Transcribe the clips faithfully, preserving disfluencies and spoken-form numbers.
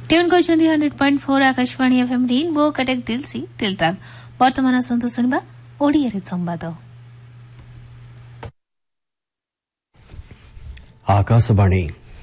Tune करछन्ती hundred point four Akashvani FM rainbow Cuttack दिल से दिल तक। वर्तमान सन्तु सुनबा ओडिया संवाद। आकाशवाणी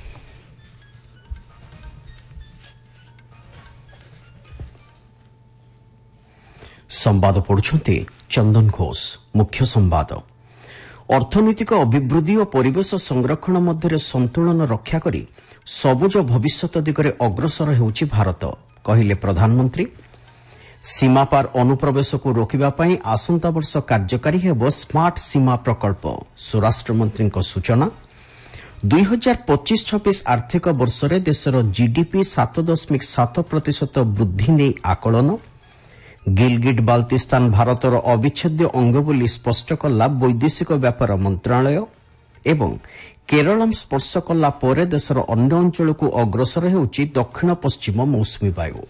संवाद पढ़ुछन्ती चंदन घोष। मुख्य संवाद। अर्थनैतिक अभिवृद्धि और परिवेश संरक्षण मध्य संतुलन रक्षा करी सबुज भविष्यत दिगरे अग्रसर हेउछि भारत, कहिले प्रधानमंत्री। सीमापार अनुप्रवेश को रोकिबा पई आसंता वर्ष कार्यकारी हेबो स्मार्ट सीमा प्रकल्प, स्वराष्ट्र मंत्री सूचना। दुई हजार पच्चीस छब्बीस आर्थिक वर्ष रे देशर जीडीपी सात दशमिक सात प्रतिशत वृद्धि नै आकलन। गिलगिट बाल्तिस्तान भारतर अविच्छेद्य अंग बोली स्पष्ट कला वैदेशिक व्यापार मंत्रालय। एवं केरलम स्पर्श कला परे देशर अन्य अंचल को अग्रसर हेउछि दक्षिण पश्चिम मौसुमी वायु।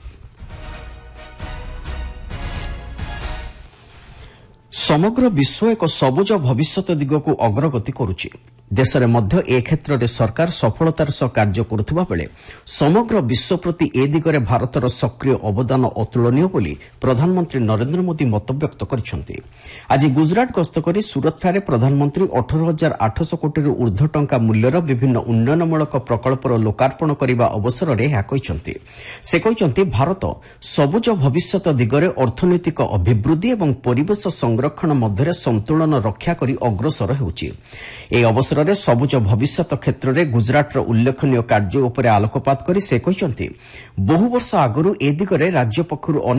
समग्र विश्व एक सबुज भविष्यत दिग को अग्रगति करुछि। देश में मध्य ए क्षेत्र में सरकार सफलतार सह कार्य करुथिबा बेले समग्र विश्व प्रति ए दिगरे भारतर सक्रिय अवदान अतुलनीय बोली प्रधानमंत्री नरेंद्र मोदी मतव्यक्त करिसेंति। आज गुजरात गस्त करी सूरत ठारे प्रधानमंत्री अठारह हजार आठश कोटी ऊर्ध्व टंका मूल्यर विभिन्न उन्नयनमूलक प्रकल्पर लोकार्पण करने अवसर में यह कहिसेंति। से कहिसेंति भारत सबुज भविष्यत दिगरे अर्थनैतिक अभिवृद्धि एवं परिवेश संरक्षण मध्य संतुलन रक्षा करी अग्रसर हेउछि। ए अवसर रे सबुज भविष्यत क्षेत्र में गुजरातर उल्लेखनीय कार्य उपरे आलोकपात करी से कहिसेंति बहु वर्ष आगरू ए दिगरे राज्य पक्षरु